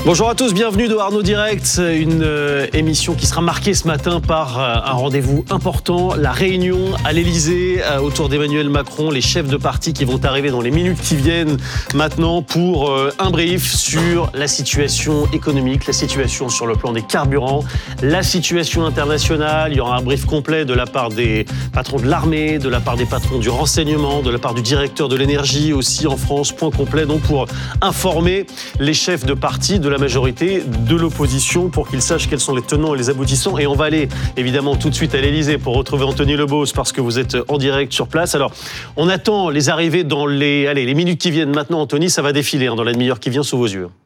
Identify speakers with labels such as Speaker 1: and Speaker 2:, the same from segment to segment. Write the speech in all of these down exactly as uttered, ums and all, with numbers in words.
Speaker 1: Bonjour à tous, bienvenue de Arnaud Direct, une euh, émission qui sera marquée ce matin par euh, un rendez-vous important, la réunion à l'Elysée euh, autour d'Emmanuel Macron, les chefs de parti qui vont arriver dans les minutes qui viennent maintenant pour euh, un brief sur la situation économique, la situation sur le plan des carburants, la situation internationale. Il y aura un brief complet de la part des patrons de l'armée, de la part des patrons du renseignement, de la part du directeur de l'énergie aussi en France, point complet donc pour informer les chefs de parti de la majorité, de l'opposition, pour qu'ils sachent quels sont les tenants et les aboutissants. Et on va aller évidemment tout de suite à l'Elysée pour retrouver Anthony Lebos parce que vous êtes en direct sur place. Alors, on attend les arrivées dans les, allez, les minutes qui viennent maintenant. Anthony, ça va défiler hein, dans la demi-heure qui vient sous vos yeux.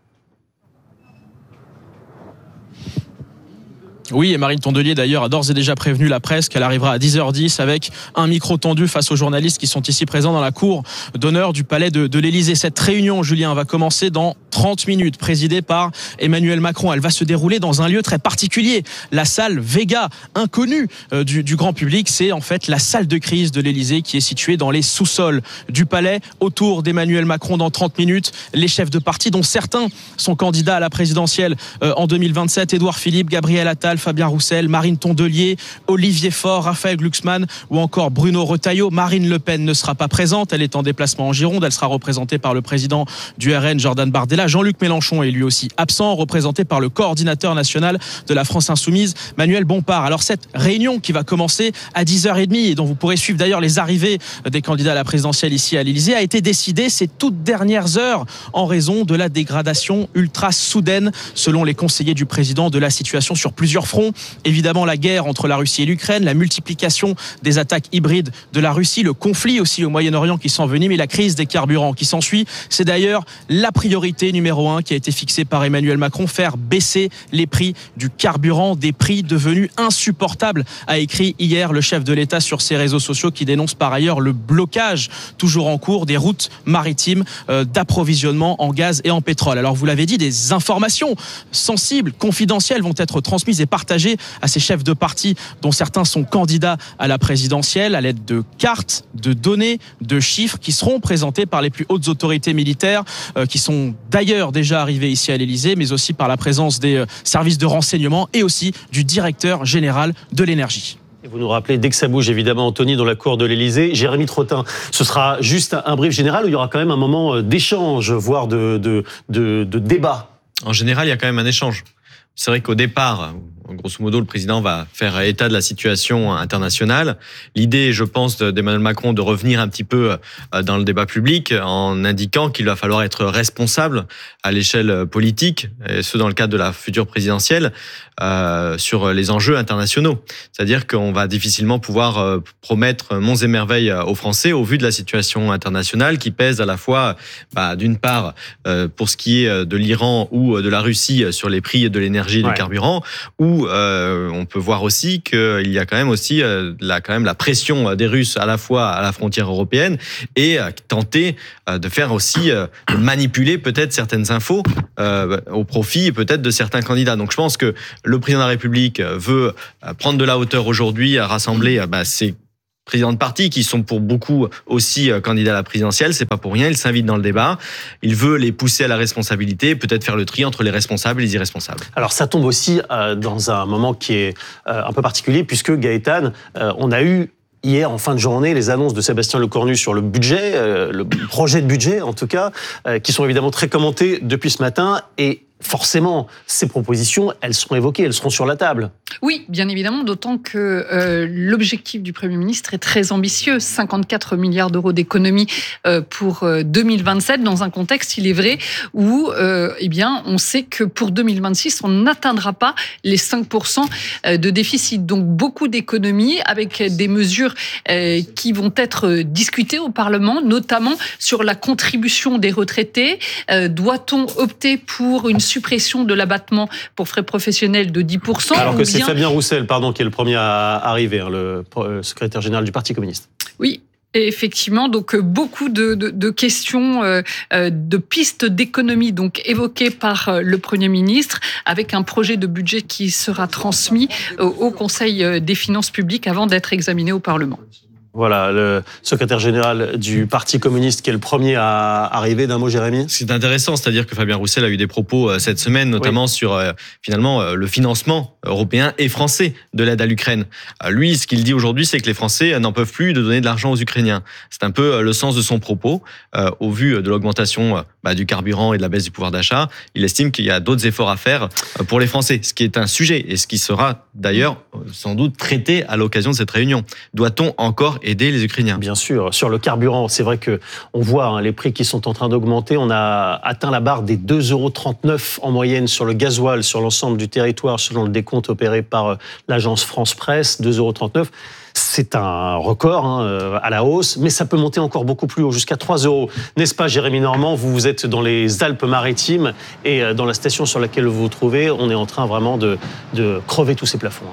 Speaker 2: Oui, et Marine Tondelier d'ailleurs a d'ores et déjà prévenu la presse qu'elle arrivera à dix heures dix avec un micro tendu face aux journalistes qui sont ici présents dans la cour d'honneur du palais de, de l'Elysée. Cette réunion, Julien, va commencer dans trente minutes, présidée par Emmanuel Macron. Elle va se dérouler dans un lieu très particulier, la salle Vega, inconnue euh, du, du grand public. C'est en fait la salle de crise de l'Elysée qui est située dans les sous-sols du palais. Autour d'Emmanuel Macron dans trente minutes, les chefs de parti dont certains sont candidats à la présidentielle euh, en deux mille vingt-sept, Édouard Philippe, Gabriel Attal, Fabien Roussel, Marine Tondelier, Olivier Faure, Raphaël Glucksmann ou encore Bruno Retailleau. Marine Le Pen ne sera pas présente, elle est en déplacement en Gironde, elle sera représentée par le président du R N, Jordan Bardella. Jean-Luc Mélenchon est lui aussi absent, représenté par le coordinateur national de la France Insoumise, Manuel Bompard. Alors cette réunion qui va commencer à dix heures trente et dont vous pourrez suivre d'ailleurs les arrivées des candidats à la présidentielle ici à l'Elysée a été décidée ces toutes dernières heures en raison de la dégradation ultra soudaine, selon les conseillers du président, de la situation sur plusieurs fronts. Évidemment, la guerre entre la Russie et l'Ukraine, la multiplication des attaques hybrides de la Russie, le conflit aussi au Moyen-Orient qui s'envenime et la crise des carburants qui s'ensuit. C'est d'ailleurs la priorité numéro un qui a été fixée par Emmanuel Macron, faire baisser les prix du carburant, des prix devenus insupportables, a écrit hier le chef de l'État sur ses réseaux sociaux, qui dénonce par ailleurs le blocage toujours en cours des routes maritimes euh, d'approvisionnement en gaz et en pétrole. Alors vous l'avez dit, des informations sensibles, confidentielles vont être transmises et partagées à ces chefs de parti dont certains sont candidats à la présidentielle à l'aide de cartes, de données, de chiffres qui seront présentés par les plus hautes autorités militaires euh, qui sont d'ailleurs déjà arrivés ici à l'Elysée, mais aussi par la présence des euh, services de renseignement et aussi du directeur général de l'énergie.
Speaker 1: Et vous nous rappelez, dès que ça bouge, évidemment, Anthony, dans la cour de l'Elysée, Jérémy Trottin, ce sera juste un brief général où il y aura quand même un moment d'échange, voire de, de, de, de débat.
Speaker 3: En général, il y a quand même un échange. C'est vrai qu'au départ, grosso modo, le président va faire état de la situation internationale. L'idée, je pense, d'Emmanuel Macron de revenir un petit peu dans le débat public en indiquant qu'il va falloir être responsable à l'échelle politique, et ce dans le cadre de la future présidentielle, euh, sur les enjeux internationaux. C'est-à-dire qu'on va difficilement pouvoir promettre monts et merveilles aux Français au vu de la situation internationale qui pèse à la fois, bah, d'une part, euh, pour ce qui est de l'Iran ou de la Russie sur les prix de l'énergie et du ouais. carburant, ou Euh, on peut voir aussi qu'il y a quand même aussi euh, la, quand même la pression des Russes à la fois à la frontière européenne et euh, tenter euh, de faire aussi euh, manipuler peut-être certaines infos euh, au profit peut-être de certains candidats. Donc je pense que le président de la République veut prendre de la hauteur aujourd'hui, rassembler bah, ses présidents de parti qui sont pour beaucoup aussi candidats à la présidentielle, c'est pas pour rien, il s'invite dans le débat, il veut les pousser à la responsabilité, peut-être faire le tri entre les responsables et les irresponsables.
Speaker 1: Alors ça tombe aussi euh, dans un moment qui est euh, un peu particulier puisque Gaëtan, euh, on a eu hier, en fin de journée, les annonces de Sébastien Lecornu sur le budget, euh, le projet de budget en tout cas, euh, qui sont évidemment très commentées depuis ce matin et forcément, ces propositions, elles seront évoquées, elles seront sur la table.
Speaker 4: Oui, bien évidemment, d'autant que euh, l'objectif du Premier ministre est très ambitieux, cinquante-quatre milliards d'euros d'économies euh, pour euh, deux mille vingt-sept, dans un contexte, il est vrai, où euh, eh bien, on sait que pour deux mille vingt-six, on n'atteindra pas les cinq pour cent de déficit. Donc beaucoup d'économies avec des mesures euh, qui vont être discutées au Parlement, notamment sur la contribution des retraités. Euh, doit-on opter pour une suppression de l'abattement pour frais professionnels de dix pour cent.
Speaker 1: Alors que c'est bien... Fabien Roussel, pardon, qui est le premier à arriver, hein, le secrétaire général du Parti communiste.
Speaker 4: Oui. Et effectivement, donc beaucoup de, de, de questions, euh, de pistes d'économie donc évoquées par le Premier ministre, avec un projet de budget qui sera transmis au Conseil des finances publiques avant d'être examiné au Parlement.
Speaker 1: Voilà, le secrétaire général du Parti communiste qui est le premier à arriver. D'un mot, Jérémy ?
Speaker 3: C'est intéressant, c'est-à-dire que Fabien Roussel a eu des propos cette semaine, notamment oui. sur euh, finalement euh, le financement européen et français de l'aide à l'Ukraine. Euh, lui, ce qu'il dit aujourd'hui, c'est que les Français n'en peuvent plus de donner de l'argent aux Ukrainiens. C'est un peu le sens de son propos. Euh, au vu de l'augmentation euh, bah, du carburant et de la baisse du pouvoir d'achat, il estime qu'il y a d'autres efforts à faire pour les Français, ce qui est un sujet et ce qui sera d'ailleurs sans doute traité à l'occasion de cette réunion. Doit-on encore aider les Ukrainiens ?
Speaker 1: Bien sûr. Sur le carburant, c'est vrai que on voit hein, les prix qui sont en train d'augmenter. On a atteint la barre des deux euros trente-neuf en moyenne sur le gasoil sur l'ensemble du territoire, selon le décompte opéré par l'agence France Presse, deux euros trente-neuf. C'est un record hein, à la hausse, mais ça peut monter encore beaucoup plus haut, jusqu'à trois euros. N'est-ce pas, Jérémy Normand ? Vous, vous êtes dans les Alpes-Maritimes et dans la station sur laquelle vous vous trouvez, on est en train vraiment de, de crever tous ces plafonds.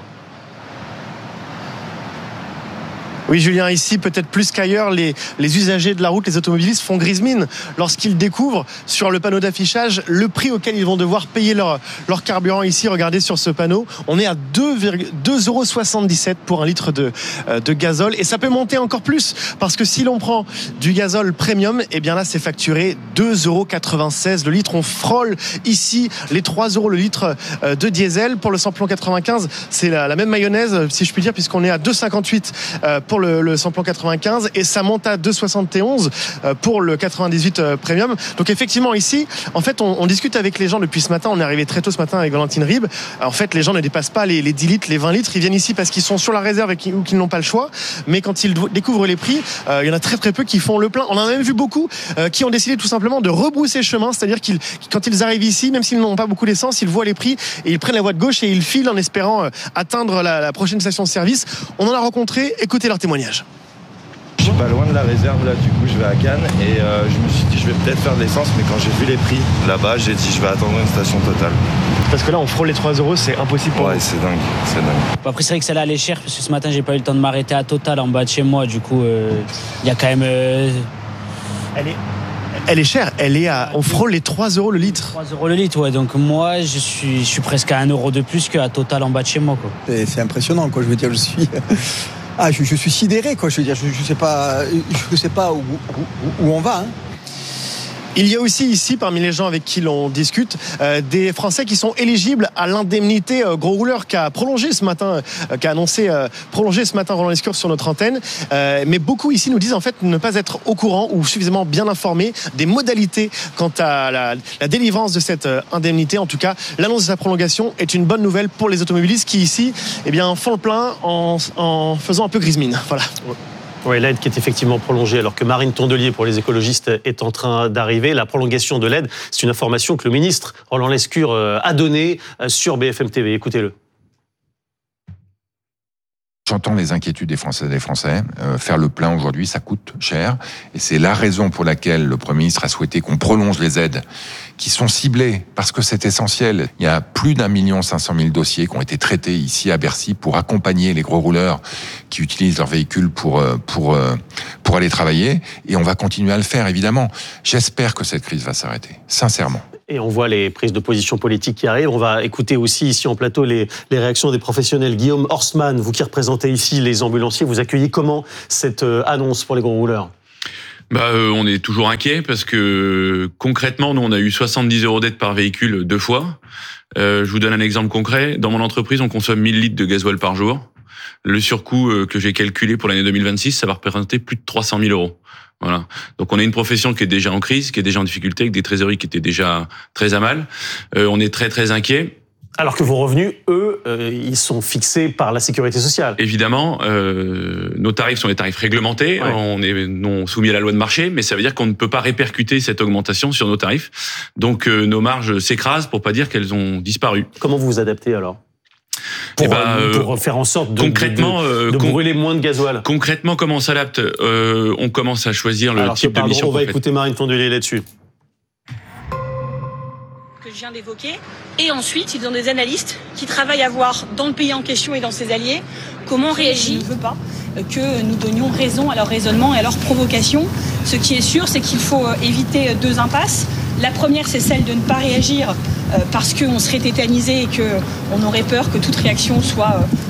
Speaker 5: Oui, Julien, ici, peut-être plus qu'ailleurs, les, les usagers de la route, les automobilistes font grise mine lorsqu'ils découvrent sur le panneau d'affichage le prix auquel ils vont devoir payer leur, leur carburant. Ici, regardez sur ce panneau, on est à deux euros soixante-dix-sept pour un litre de, de gazole. Et ça peut monter encore plus, parce que si l'on prend du gazole premium, eh bien là, c'est facturé deux euros quatre-vingt-seize le litre. On frôle ici les trois euros le litre de diesel. Pour le samplon quatre-vingt-quinze, c'est la, la même mayonnaise, si je puis dire, puisqu'on est à deux euros cinquante-huit pour le, le samplon quatre-vingt-quinze et ça monte à deux euros soixante et onze pour le quatre-vingt-dix-huit premium. Donc effectivement ici, en fait, on, on discute avec les gens depuis ce matin. On est arrivé très tôt ce matin avec Valentine Ribes. En fait, les gens ne dépassent pas les, les dix litres, les vingt litres. Ils viennent ici parce qu'ils sont sur la réserve et qu'ils, ou qu'ils n'ont pas le choix. Mais quand ils découvrent les prix, euh, il y en a très très peu qui font le plein. On en a même vu beaucoup euh, qui ont décidé tout simplement de rebrousser chemin, c'est-à-dire qu'ils, quand ils arrivent ici, même s'ils n'ont pas beaucoup d'essence, ils voient les prix et ils prennent la voie de gauche et ils filent en espérant euh, atteindre la, la prochaine station de service. On en a rencontré. Écoutez leur témoignage.
Speaker 6: Je suis pas loin de la réserve là, du coup je vais à Cannes et euh, je me suis dit je vais peut-être faire de l'essence, mais quand j'ai vu les prix là-bas, j'ai dit je vais attendre une station Total.
Speaker 5: Parce que là on frôle les trois euros, c'est impossible pour
Speaker 6: Ouais,
Speaker 5: vous.
Speaker 6: c'est dingue, c'est dingue.
Speaker 7: Après c'est vrai que celle-là elle est chère parce que ce matin j'ai pas eu le temps de m'arrêter à Total en bas de chez moi, du coup il euh, y a quand même... Euh...
Speaker 5: Elle est... Elle est chère, elle est à, on frôle les trois euros le litre.
Speaker 7: trois euros le litre, ouais. Donc moi, je suis, je suis presque à un euro de plus qu'à Total en bas de chez moi, quoi.
Speaker 8: C'est, c'est impressionnant, quoi. Je veux dire, je suis, ah, je, je suis sidéré, quoi. Je veux dire, je, je sais pas, je sais pas où, où, où on va, hein.
Speaker 5: Il y a aussi ici, parmi les gens avec qui l'on discute, euh, des Français qui sont éligibles à l'indemnité euh, gros rouleur qu'a prolongé ce matin, euh, qu'a annoncé euh, prolonger ce matin Roland Lescure sur notre antenne. Euh, mais beaucoup ici nous disent en fait ne pas être au courant ou suffisamment bien informés des modalités quant à la, la délivrance de cette euh, indemnité. En tout cas, l'annonce de sa prolongation est une bonne nouvelle pour les automobilistes qui ici, eh bien, font le plein en, en faisant un peu grise mine. Voilà.
Speaker 1: Oui, l'aide qui est effectivement prolongée alors que Marine Tondelier pour les écologistes est en train d'arriver. La prolongation de l'aide, c'est une information que le ministre Roland Lescure a donnée sur B F M T V. Écoutez-le.
Speaker 9: J'entends les inquiétudes des Françaises et des Français. Euh, faire le plein aujourd'hui, ça coûte cher. Et c'est la raison pour laquelle le Premier ministre a souhaité qu'on prolonge les aides qui sont ciblées, parce que c'est essentiel. Il y a plus d'un million cinq cent mille dossiers qui ont été traités ici à Bercy pour accompagner les gros rouleurs qui utilisent leur véhicule pour, pour, pour aller travailler. Et on va continuer à le faire, évidemment. J'espère que cette crise va s'arrêter, sincèrement.
Speaker 1: Et on voit les prises de position politiques qui arrivent. On va écouter aussi ici en plateau les, les réactions des professionnels. Guillaume Horstmann, vous qui représentez ici les ambulanciers, vous accueillez comment cette annonce pour les gros rouleurs ?
Speaker 10: Bah, euh, on est toujours inquiet parce que concrètement, nous, on a eu soixante-dix euros d'aide par véhicule deux fois. Euh, je vous donne un exemple concret. Dans mon entreprise, on consomme mille litres de gasoil par jour. Le surcoût euh, que j'ai calculé pour l'année deux mille vingt-six, ça va représenter plus de trois cent mille euros. Voilà. Donc on a une profession qui est déjà en crise, qui est déjà en difficulté, avec des trésoreries qui étaient déjà très à mal. Euh, on est très très inquiet.
Speaker 1: Alors que vos revenus, eux, euh, ils sont fixés par la sécurité sociale.
Speaker 10: Évidemment, euh, nos tarifs sont des tarifs réglementés. Ouais. On est non soumis à la loi de marché, mais ça veut dire qu'on ne peut pas répercuter cette augmentation sur nos tarifs. Donc euh, nos marges s'écrasent, pour pas dire qu'elles ont disparu.
Speaker 1: Comment vous vous adaptez alors ? Pour,
Speaker 10: eh ben,
Speaker 1: euh, pour faire en sorte de,
Speaker 10: concrètement,
Speaker 1: de, de, de brûler moins de gasoil.
Speaker 10: Concrètement, comment on s'adapte ? euh, On commence à choisir le
Speaker 1: alors
Speaker 10: type
Speaker 1: pardon,
Speaker 10: de mission.
Speaker 1: On va écouter Marine Tondelier là-dessus.
Speaker 11: Que je viens d'évoquer. Et ensuite, ils ont des analystes qui travaillent à voir dans le pays en question et dans ses alliés comment on réagit. Je ne veux pas que nous donnions raison à leur raisonnement et à leur provocation. Ce qui est sûr, c'est qu'il faut éviter deux impasses. La première, c'est celle de ne pas réagir parce qu'on serait tétanisé et qu'on aurait peur que toute réaction soit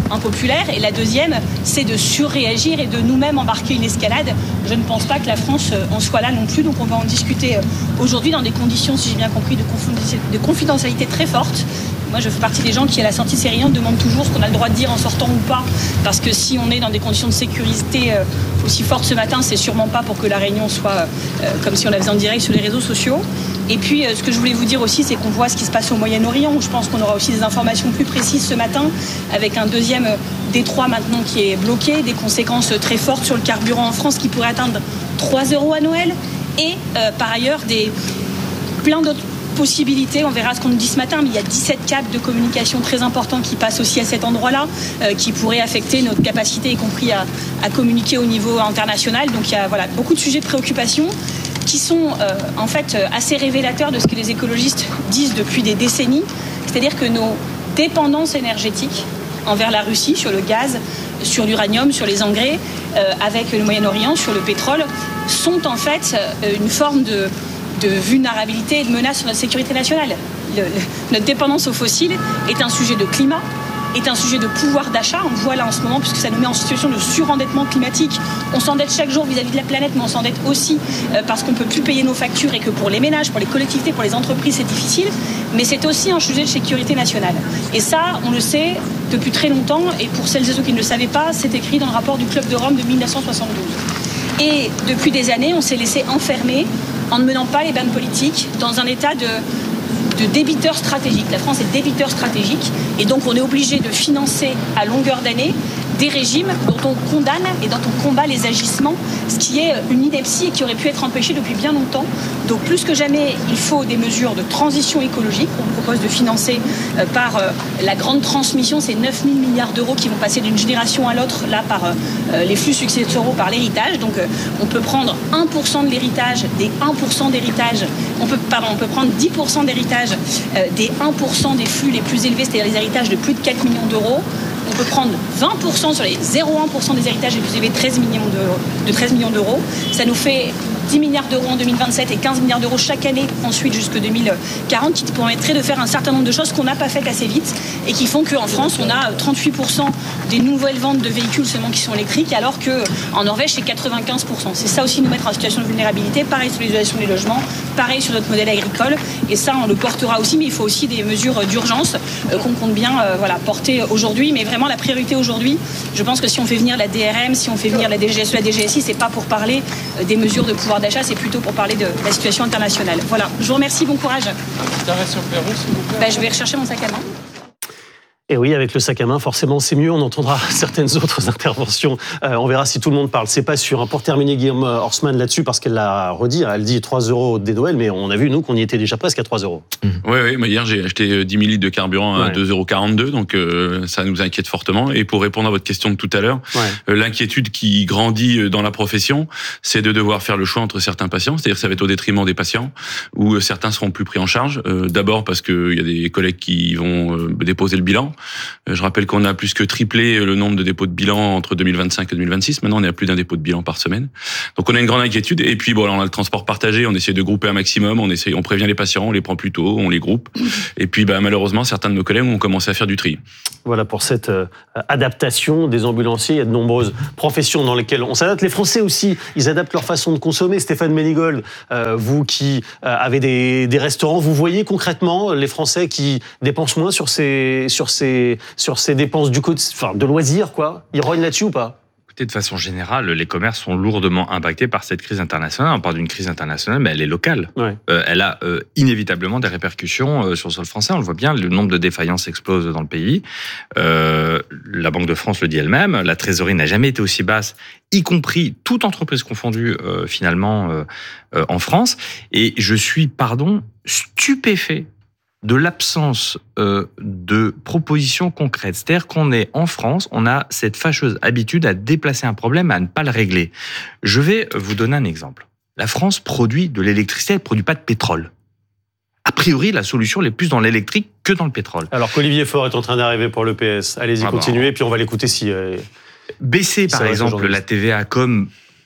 Speaker 11: impopulaire. Et la deuxième, c'est de surréagir et de nous-mêmes embarquer une escalade. Je ne pense pas que la France en soit là non plus. Donc on va en discuter aujourd'hui dans des conditions, si j'ai bien compris, de confidentialité très fortes. Moi, je fais partie des gens qui, à la sortie de ces réunions, demandent toujours ce qu'on a le droit de dire en sortant ou pas. Parce que si on est dans des conditions de sécurité aussi fortes ce matin, c'est sûrement pas pour que la réunion soit comme si on la faisait en direct sur les réseaux sociaux. Et puis, ce que je voulais vous dire aussi, c'est qu'on voit ce qui se passe au Moyen-Orient, où je pense qu'on aura aussi des informations plus précises ce matin, avec un deuxième détroit maintenant qui est bloqué, des conséquences très fortes sur le carburant en France qui pourrait atteindre trois euros à Noël. Et euh, par ailleurs, des, plein d'autres possibilités, on verra ce qu'on nous dit ce matin, mais il y a dix-sept câbles de communication très importants qui passent aussi à cet endroit-là, euh, qui pourraient affecter notre capacité, y compris à, à communiquer au niveau international. Donc il y a voilà, beaucoup de sujets de préoccupation qui sont euh, en fait assez révélateurs de ce que les écologistes disent depuis des décennies, c'est-à-dire que nos dépendances énergétiques envers la Russie, sur le gaz, sur l'uranium, sur les engrais, euh, avec le Moyen-Orient, sur le pétrole, sont en fait euh, une forme de de vulnérabilité et de menace sur notre sécurité nationale. Le, le, notre dépendance aux fossiles est un sujet de climat, est un sujet de pouvoir d'achat. On le voit là en ce moment, puisque ça nous met en situation de surendettement climatique. On s'endette chaque jour vis-à-vis de la planète, mais on s'endette aussi euh, parce qu'on ne peut plus payer nos factures et que pour les ménages, pour les collectivités, pour les entreprises, c'est difficile. Mais c'est aussi un sujet de sécurité nationale. Et ça, on le sait depuis très longtemps. Et pour celles et ceux qui ne le savaient pas, c'est écrit dans le rapport du Club de Rome de mille neuf cent soixante-douze. Et depuis des années, on s'est laissé enfermer en ne menant pas les bains politiques dans un état de, de débiteur stratégique. La France est débiteur stratégique et donc on est obligé de financer à longueur d'année des régimes dont on condamne et dont on combat les agissements, ce qui est une ineptie et qui aurait pu être empêché depuis bien longtemps. Donc plus que jamais, il faut des mesures de transition écologique. On propose de financer euh, par euh, la grande transmission, ces neuf mille milliards d'euros qui vont passer d'une génération à l'autre, là par euh, les flux successoraux, par l'héritage. Donc euh, on peut prendre un pour cent de l'héritage, des un pour cent d'héritage, on peut, pardon, on peut prendre dix pour cent d'héritage euh, des un pour cent des flux les plus élevés, c'est-à-dire les héritages de plus de quatre millions d'euros. On peut prendre vingt pour cent sur les zéro virgule un pour cent des héritages les plus élevés, treize millions de, de treize millions d'euros. Ça nous fait dix milliards d'euros en deux mille vingt-sept et quinze milliards d'euros chaque année ensuite jusqu'en deux mille quarante, qui permettraient de faire un certain nombre de choses qu'on n'a pas faites assez vite et qui font qu'en France, on a trente-huit pour cent des nouvelles ventes de véhicules seulement qui sont électriques, alors qu'en Norvège, c'est quatre-vingt-quinze pour cent. C'est ça aussi nous mettre en situation de vulnérabilité. Pareil sur l'isolation des logements, pareil sur notre modèle agricole. Et ça, on le portera aussi, mais il faut aussi des mesures d'urgence euh, qu'on compte bien euh, voilà, porter aujourd'hui. Mais vraiment, la priorité aujourd'hui, je pense que si on fait venir la D R M, si on fait venir la D G S E, la D G S I, c'est pas pour parler euh, des mesures de pouvoir d'achat, c'est plutôt pour parler de la situation internationale. Voilà, je vous remercie, bon courage. Ben, je vais rechercher mon sac à main.
Speaker 1: Et oui, avec le sac à main, forcément, c'est mieux. On entendra certaines autres interventions. Euh, on verra si tout le monde parle. C'est pas sûr. Pour terminer, Guillaume Horstmann là-dessus, parce qu'elle l'a redit, elle dit trois euros dès Noël, mais on a vu, nous, qu'on y était déjà presque à trois euros.
Speaker 10: Oui, oui. Moi, hier, j'ai acheté dix mille litres de carburant à ouais. deux euros quarante-deux, donc euh, ça nous inquiète fortement. Et pour répondre à votre question de tout à l'heure, ouais. euh, l'inquiétude qui grandit dans la profession, c'est de devoir faire le choix entre certains patients. C'est-à-dire que ça va être au détriment des patients, où certains seront plus pris en charge. Euh, d'abord parce qu'il y a des collègues qui vont euh, déposer le bilan. Je rappelle qu'on a plus que triplé le nombre de dépôts de bilan entre deux mille vingt-cinq et deux mille vingt-six. Maintenant, on est à plus d'un dépôt de bilan par semaine. Donc, on a une grande inquiétude. Et puis, bon, on a le transport partagé. On essaie de grouper un maximum. On essaie, on prévient les patients, on les prend plus tôt, on les groupe. Et puis, bah, malheureusement, certains de nos collègues ont commencé à faire du tri.
Speaker 1: Voilà pour cette euh, adaptation des ambulanciers. Il y a de nombreuses professions dans lesquelles on s'adapte. Les Français aussi, ils adaptent leur façon de consommer. Stéphane Ménigold, euh, vous qui euh, avez des, des restaurants, vous voyez concrètement les Français qui dépensent moins sur ces, sur ces, sur ces dépenses du côté, enfin, de loisirs, quoi. Ils rognent là-dessus ou pas ?
Speaker 12: De façon générale, les commerces sont lourdement impactés par cette crise internationale. On parle d'une crise internationale, mais elle est locale. Ouais. Euh, elle a euh, inévitablement des répercussions euh, sur le sol français. On le voit bien, le nombre de défaillances explose dans le pays. Euh, la Banque de France le dit elle-même, la trésorerie n'a jamais été aussi basse, y compris toute entreprise confondue euh, finalement euh, euh, en France. Et je suis, pardon, stupéfait de l'absence euh, de propositions concrètes. C'est-à-dire qu'on est en France, on a cette fâcheuse habitude à déplacer un problème, à ne pas le régler. Je vais vous donner un exemple. La France produit de l'électricité, elle ne produit pas de pétrole. A priori, la solution elle est plus dans l'électrique que dans le pétrole.
Speaker 1: Alors qu'Olivier Faure est en train d'arriver pour l'E P S. Allez-y, ah continuez, bon. Puis on va l'écouter si... Euh,
Speaker 12: Baisser, par exemple, la T V A comme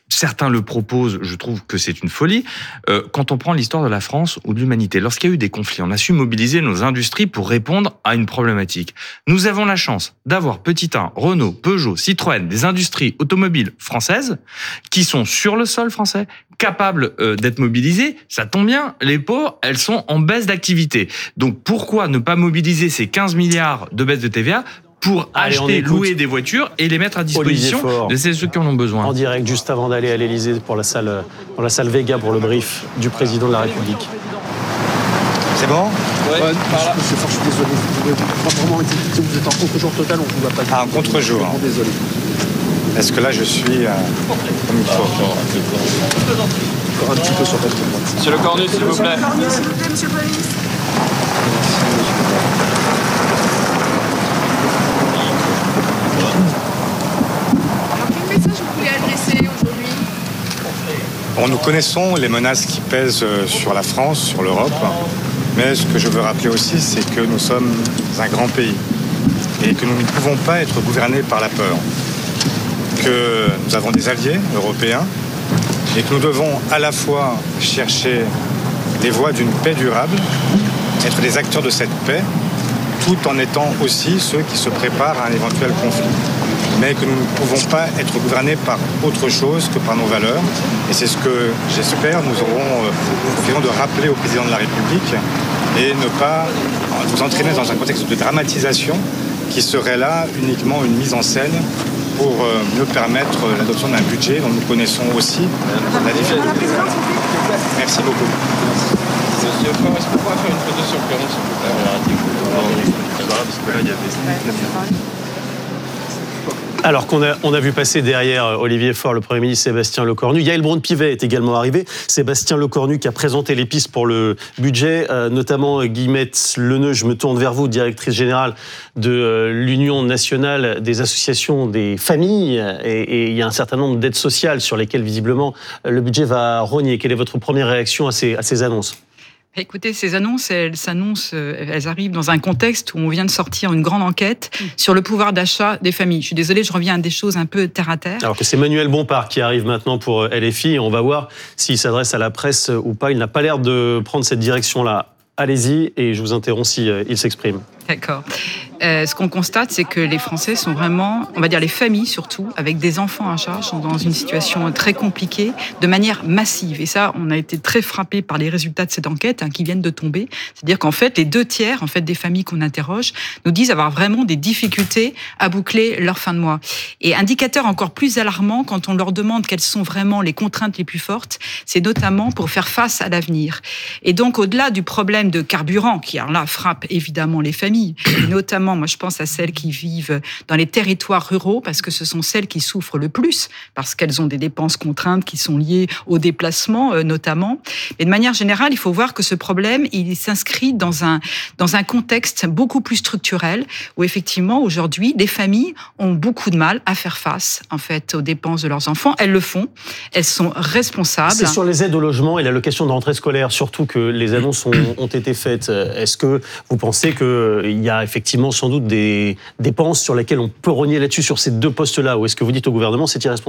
Speaker 12: certains le proposent, je trouve que c'est une folie. Euh, quand on prend l'histoire de la France ou de l'humanité, lorsqu'il y a eu des conflits, on a su mobiliser nos industries pour répondre à une problématique. Nous avons la chance d'avoir petit un, Renault, Peugeot, Citroën, des industries automobiles françaises qui sont sur le sol français, capables euh, d'être mobilisées. Ça tombe bien, les pauvres, elles sont en baisse d'activité. Donc pourquoi ne pas mobiliser ces quinze milliards de baisse de T V A pour Allez, acheter, louer des voitures et les mettre à disposition de ceux qui en ont besoin.
Speaker 1: En direct, juste avant d'aller à l'Élysée pour la salle, pour la salle Vega pour le brief du président de la République.
Speaker 13: C'est bon ?
Speaker 14: Ouais, ouais par je, je suis désolé. Vous êtes vraiment exécuté, vous êtes en contre-jour total, on ne vous va pas.
Speaker 13: Ah, en contre-jour.
Speaker 14: Je suis désolé.
Speaker 13: Est-ce que là, je suis euh, comme il faut ?
Speaker 14: Encore un petit peu sur votre droite.
Speaker 2: Monsieur Le Cornu, s'il vous plaît.
Speaker 15: Monsieur Le Cornu, s'il vous plaît, monsieur le police.
Speaker 13: Bon, nous connaissons les menaces qui pèsent sur la France, sur l'Europe, mais ce que je veux rappeler aussi, c'est que nous sommes un grand pays et que nous ne pouvons pas être gouvernés par la peur, que nous avons des alliés européens et que nous devons à la fois chercher les voies d'une paix durable, être des acteurs de cette paix, tout en étant aussi ceux qui se préparent à un éventuel conflit. Mais que nous ne pouvons pas être gouvernés par autre chose que par nos valeurs. Et c'est ce que j'espère nous aurons l'occasion de rappeler au président de la République et ne pas nous entraîner dans un contexte de dramatisation qui serait là uniquement une mise en scène pour mieux permettre l'adoption d'un budget dont nous connaissons aussi la difficulté. Merci beaucoup.
Speaker 2: Monsieur, est-ce qu'on pourrait faire une photo sur le perron, s'il vous plaît ?
Speaker 3: Parce que là, il y avait...
Speaker 1: Alors qu'on a, on a vu passer derrière Olivier Faure, le Premier ministre Sébastien Lecornu. Yaël Braun-Pivet est également arrivé. Sébastien Lecornu qui a présenté les pistes pour le budget, euh, notamment Guillemette Leneux, je me tourne vers vous, directrice générale de euh, l'Union nationale des associations des familles. Et, et il y a un certain nombre d'aides sociales sur lesquelles, visiblement, le budget va rogner. Quelle est votre première réaction à ces, à ces annonces ?
Speaker 16: Écoutez, ces annonces, elles s'annoncent, elles arrivent dans un contexte où on vient de sortir une grande enquête sur le pouvoir d'achat des familles. Je suis désolée, je reviens à des choses un peu terre à terre.
Speaker 1: Alors que c'est Manuel Bompard qui arrive maintenant pour L F I, et on va voir s'il s'adresse à la presse ou pas. Il n'a pas l'air de prendre cette direction-là. Allez-y, et je vous interromps si il s'exprime.
Speaker 16: D'accord. Euh, ce qu'on constate, c'est que les Français sont vraiment, on va dire les familles surtout, avec des enfants à charge, sont dans une situation très compliquée, de manière massive. Et ça, on a été très frappés par les résultats de cette enquête hein, qui viennent de tomber. C'est-à-dire qu'en fait, les deux tiers en fait des familles qu'on interroge nous disent avoir vraiment des difficultés à boucler leur fin de mois. Et indicateur encore plus alarmant, quand on leur demande quelles sont vraiment les contraintes les plus fortes, c'est notamment pour faire face à l'avenir. Et donc, au-delà du problème de carburant, qui alors là frappe évidemment les familles, et notamment, moi je pense à celles qui vivent dans les territoires ruraux, parce que ce sont celles qui souffrent le plus, parce qu'elles ont des dépenses contraintes qui sont liées au déplacement euh, notamment. Mais de manière générale, il faut voir que ce problème, il s'inscrit dans un, dans un contexte beaucoup plus structurel, où effectivement, aujourd'hui, les familles ont beaucoup de mal à faire face, en fait, aux dépenses de leurs enfants. Elles le font, elles sont responsables.
Speaker 1: C'est sur les aides au logement et l'allocation de rentrée scolaire, surtout que les annonces ont, ont été faites. Est-ce que vous pensez qu'il y a effectivement sans doute des dépenses sur lesquelles on peut rogner là-dessus, sur ces deux postes-là, ou est-ce que vous dites au gouvernement c'est irresponsable ?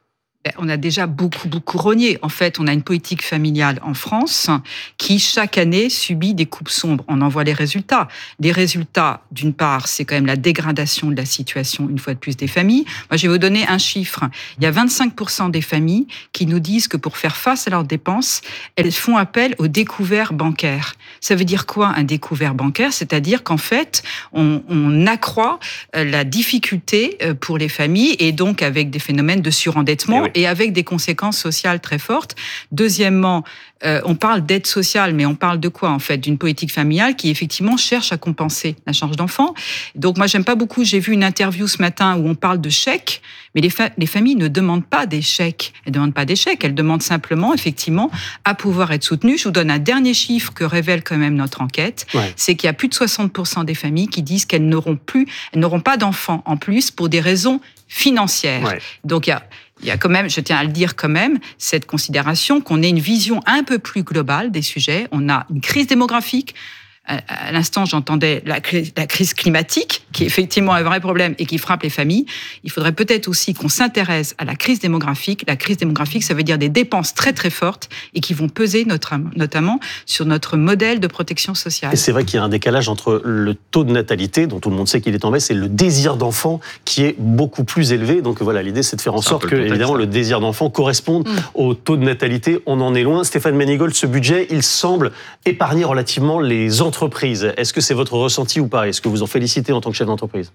Speaker 16: On a déjà beaucoup, beaucoup rogné. En fait, on a une politique familiale en France qui, chaque année, subit des coupes sombres. On en voit les résultats. Les résultats, d'une part, c'est quand même la dégradation de la situation, une fois de plus, des familles. Moi, je vais vous donner un chiffre. Il y a vingt-cinq pour cent des familles qui nous disent que pour faire face à leurs dépenses, elles font appel au découvert bancaire. Ça veut dire quoi, un découvert bancaire ? C'est-à-dire qu'en fait, on, on accroît la difficulté pour les familles et donc avec des phénomènes de surendettement. Et oui. Et avec des conséquences sociales très fortes. Deuxièmement, euh, on parle d'aide sociale, mais on parle de quoi en fait ? D'une politique familiale qui effectivement cherche à compenser la charge d'enfant. Donc moi j'aime pas beaucoup, j'ai vu une interview ce matin où on parle de chèques, mais les, fa- les familles ne demandent pas des chèques. Elles ne demandent pas des chèques, elles demandent simplement effectivement à pouvoir être soutenues. Je vous donne un dernier chiffre que révèle quand même notre enquête, ouais. C'est qu'il y a plus de soixante pour cent des familles qui disent qu'elles n'auront plus, elles n'auront pas d'enfants en plus pour des raisons financières. Ouais. Donc il y a Il y a quand même, je tiens à le dire quand même, cette considération qu'on ait une vision un peu plus globale des sujets. On a une crise démographique, à l'instant, j'entendais la, la crise climatique, qui est effectivement un vrai problème et qui frappe les familles. Il faudrait peut-être aussi qu'on s'intéresse à la crise démographique. La crise démographique, ça veut dire des dépenses très très fortes et qui vont peser notre, notamment sur notre modèle de protection sociale.
Speaker 1: Et c'est vrai qu'il y a un décalage entre le taux de natalité, dont tout le monde sait qu'il est en baisse, et le désir d'enfant qui est beaucoup plus élevé. Donc voilà, l'idée c'est de faire en c'est sorte que, évidemment, le désir d'enfant corresponde mmh. au taux de natalité. On en est loin. Stéphane Ménégold, ce budget, il semble épargner relativement les entreprises. Est-ce que c'est votre ressenti ou pas? Est-ce que vous en félicitez en tant que chef d'entreprise?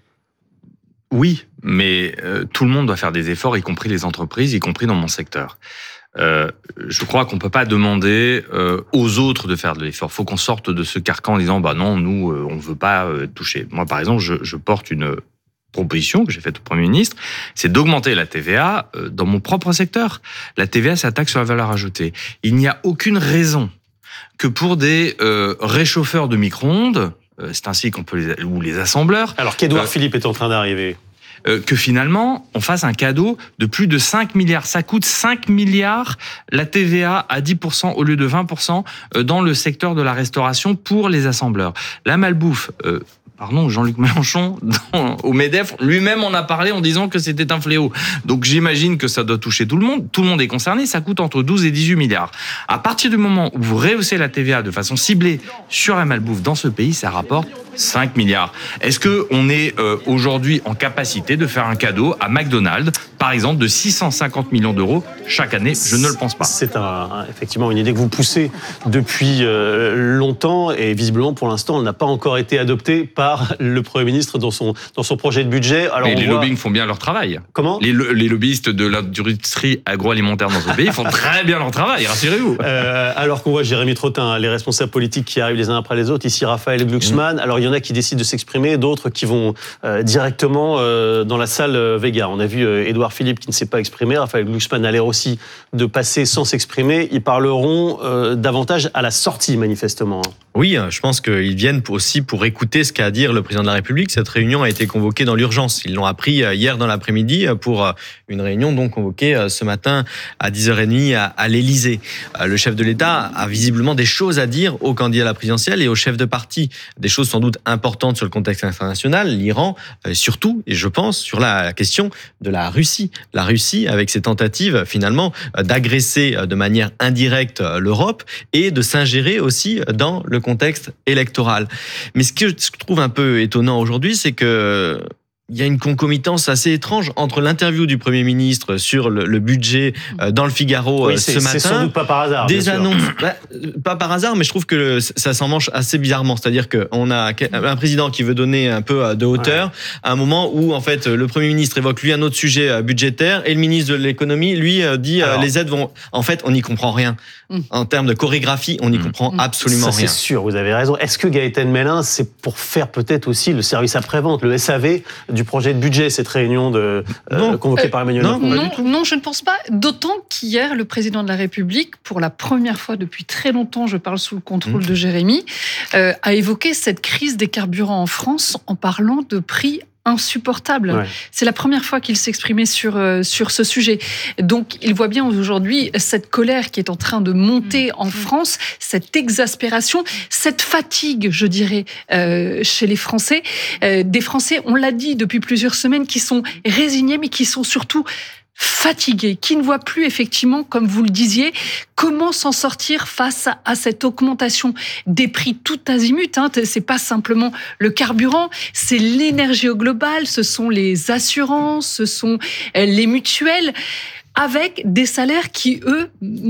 Speaker 12: Oui, mais euh, tout le monde doit faire des efforts, y compris les entreprises, y compris dans mon secteur. Euh, je crois qu'on peut pas demander euh, aux autres de faire de l'effort. Il faut qu'on sorte de ce carcan en disant bah non, nous euh, on veut pas euh, toucher. Moi par exemple, je, je porte une proposition que j'ai faite au Premier ministre, c'est d'augmenter la T V A euh, dans mon propre secteur. La T V A, c'est la taxe sur la valeur ajoutée. Il n'y a aucune raison que pour des euh, réchauffeurs de micro-ondes, euh, c'est ainsi qu'on peut les, ou les assembleurs.
Speaker 1: Alors qu'Édouard euh, Philippe est en train d'arriver.
Speaker 12: Euh, que finalement, on fasse un cadeau de plus de cinq milliards. Ça coûte cinq milliards la T V A à dix pour cent au lieu de vingt pour cent dans le secteur de la restauration pour les assembleurs. La malbouffe, euh, pardon, Jean-Luc Mélenchon, dans, au MEDEF, lui-même en a parlé en disant que c'était un fléau. Donc j'imagine que ça doit toucher tout le monde. Tout le monde est concerné. Ça coûte entre douze et dix-huit milliards. À partir du moment où vous rehaussez la T V A de façon ciblée sur la malbouffe dans ce pays, ça rapporte cinq milliards. Est-ce qu'on est euh, aujourd'hui en capacité de faire un cadeau à McDonald's, par exemple, de six cent cinquante millions d'euros chaque année? Je ne le pense pas.
Speaker 1: C'est un, effectivement une idée que vous poussez depuis euh, longtemps et visiblement pour l'instant elle n'a pas encore été adoptée par le Premier ministre dans son, dans son projet de budget.
Speaker 12: Alors Mais les voit... lobbying font bien leur travail.
Speaker 1: Comment
Speaker 12: les, les lobbyistes de l'industrie agroalimentaire dans ce pays font très bien leur travail, rassurez-vous.
Speaker 1: Euh, alors qu'on voit Jérémy Trottin, les responsables politiques qui arrivent les uns après les autres, ici Raphaël Glucksmann, mmh. alors il y en a qui décident de s'exprimer, d'autres qui vont euh, directement euh, dans la salle euh, Vega. On a vu euh, Édouard Philippe qui ne s'est pas exprimé, Raphaël Glucksmann a l'air aussi de passer sans s'exprimer. Ils parleront euh, davantage à la sortie, manifestement.
Speaker 3: Oui, je pense qu'ils viennent aussi pour écouter ce qu'a à dire le président de la République. Cette réunion a été convoquée dans l'urgence. Ils l'ont appris hier dans l'après-midi pour une réunion donc convoquée ce matin à dix heures trente à, à l'Élysée. Le chef de l'État a visiblement des choses à dire aux candidats à la présidentielle et aux chefs de parti. Des choses sans doute importantes sur le contexte international, l'Iran, surtout, et je pense, sur la question de la Russie. La Russie, avec ses tentatives, finalement, d'agresser de manière indirecte l'Europe et de s'ingérer aussi dans le contexte électoral. Mais ce que je trouve un peu étonnant aujourd'hui, c'est que il y a une concomitance assez étrange entre l'interview du Premier ministre sur le, le budget euh, dans le Figaro
Speaker 1: oui,
Speaker 3: ce matin.
Speaker 1: C'est sans doute pas par hasard.
Speaker 3: Des annonces, bah, pas par hasard, mais je trouve que le, ça s'en mange assez bizarrement. C'est-à-dire qu'on a un président qui veut donner un peu de hauteur ouais. à un moment où en fait le Premier ministre évoque lui un autre sujet budgétaire et le ministre de l'économie lui dit Alors, les aides vont. En fait, on n'y comprend rien. Mmh. En termes de chorégraphie, on n'y mmh. comprend absolument
Speaker 1: ça,
Speaker 3: rien.
Speaker 1: C'est sûr, vous avez raison. Est-ce que Gaëtan Mélin, c'est pour faire peut-être aussi le service après-vente, le S A V du projet de budget, cette réunion de, euh, convoquée euh, par Emmanuel
Speaker 4: non,
Speaker 1: Macron?
Speaker 4: Non, non, je ne pense pas. D'autant qu'hier, le président de la République, pour la première fois depuis très longtemps, je parle sous le contrôle mmh. de Jérémy, euh, a évoqué cette crise des carburants en France en parlant de prix insupportable. Ouais. C'est la première fois qu'il s'exprimait sur, euh, sur ce sujet. Donc, il voit bien aujourd'hui cette colère qui est en train de monter mmh. en France, cette exaspération, cette fatigue, je dirais, euh, chez les Français. Euh, des Français, on l'a dit depuis plusieurs semaines, qui sont résignés, mais qui sont surtout fatigués, qui ne voient plus effectivement, comme vous le disiez, comment s'en sortir face à, à cette augmentation des prix tout azimut. Hein. C'est pas simplement le carburant, c'est l'énergie au global, ce sont les assurances, ce sont les mutuelles, avec des salaires qui, eux,